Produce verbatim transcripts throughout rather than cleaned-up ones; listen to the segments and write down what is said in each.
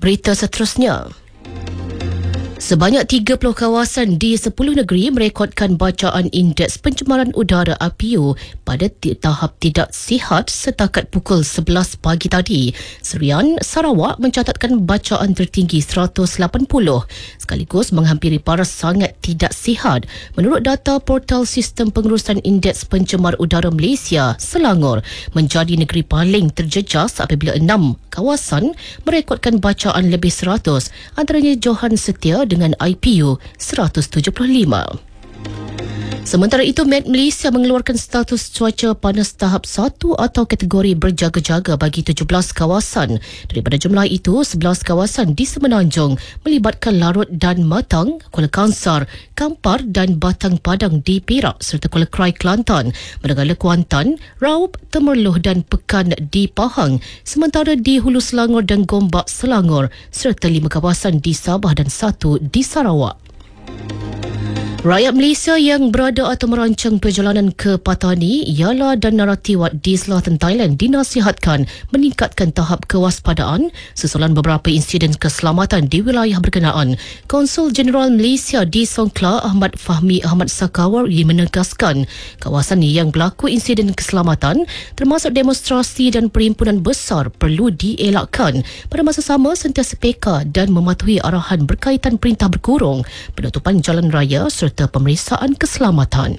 Berita seterusnya. Sebanyak tiga puluh kawasan di sepuluh negeri merekodkan bacaan Indeks Pencemaran Udara A P U pada tahap tidak sihat setakat pukul sebelas pagi tadi. Serian, Sarawak mencatatkan bacaan tertinggi seratus lapan puluh sekaligus menghampiri paras sangat tidak sihat. Menurut data portal Sistem Pengurusan Indeks Pencemar Udara Malaysia, Selangor menjadi negeri paling terjejas apabila enam kawasan merekodkan bacaan lebih seratus, antaranya Johan Setia dengan I P U seratus tujuh puluh lima. Sementara itu, Met Malaysia mengeluarkan status cuaca panas tahap satu atau kategori berjaga-jaga bagi tujuh belas kawasan. Daripada jumlah itu, sebelas kawasan di Semenanjung melibatkan Larut dan Matang, Kuala Kangsar, Kampar dan Batang Padang di Perak serta Kuala Krai Kelantan, manakala Kuantan, Raub, Temerloh dan Pekan di Pahang. Sementara di Hulu Selangor dan Gombak Selangor serta lima kawasan di Sabah dan satu di Sarawak. Rakyat Malaysia yang berada atau merancang perjalanan ke Patani, Yala dan Naratiwat di selatan Thailand dinasihatkan meningkatkan tahap kewaspadaan susulan beberapa insiden keselamatan di wilayah berkenaan. Konsul Jeneral Malaysia di Songkla, Ahmad Fahmi Ahmad Sakawari menegaskan kawasan yang berlaku insiden keselamatan termasuk demonstrasi dan perhimpunan besar perlu dielakkan. Pada masa sama, sentiasa peka dan mematuhi arahan berkaitan perintah berkurung, penutupan jalan raya serta pemeriksaan keselamatan.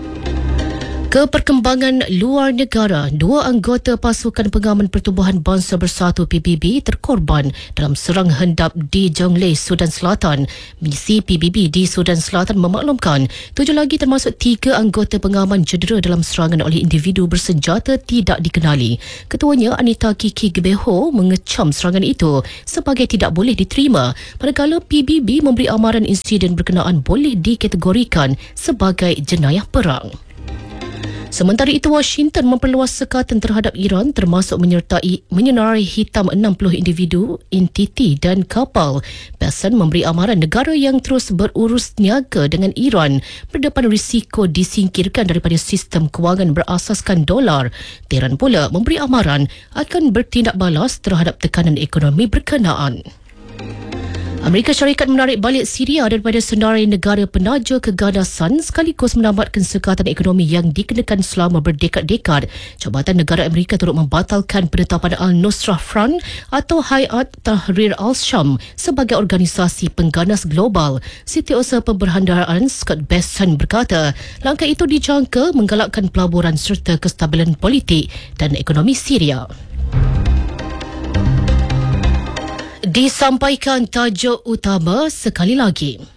Ke perkembangan luar negara, dua anggota Pasukan Pengaman Pertubuhan Bangsa Bersatu P B B terkorban dalam serang hendap di Jonglei, Sudan Selatan. Misi P B B di Sudan Selatan memaklumkan tujuh lagi termasuk tiga anggota pengaman cedera dalam serangan oleh individu bersenjata tidak dikenali. Ketuanya Anita Kiki Gebeho mengecam serangan itu sebagai tidak boleh diterima, manakala P B B memberi amaran insiden berkenaan boleh dikategorikan sebagai jenayah perang. Sementara itu, Washington memperluas sekatan terhadap Iran termasuk menyertai menyenarai hitam enam puluh individu, entiti dan kapal. Pesan memberi amaran negara yang terus berurus niaga dengan Iran berdepan risiko disingkirkan daripada sistem kewangan berasaskan dolar. Tehran pula memberi amaran akan bertindak balas terhadap tekanan ekonomi berkenaan. Amerika Syarikat menarik balik Syria daripada senarai negara penaja keganasan sekaligus menambatkan sekatan ekonomi yang dikenakan selama berdekad-dekad. Jabatan Negara Amerika turut membatalkan penetapan Al-Nusrah Front atau Hayat Tahrir Al-Sham sebagai organisasi pengganas global. Setiausaha Pemberhendaraan Scott Bessent berkata, langkah itu dijangka menggalakkan pelaburan serta kestabilan politik dan ekonomi Syria. Disampaikan tajuk utama sekali lagi.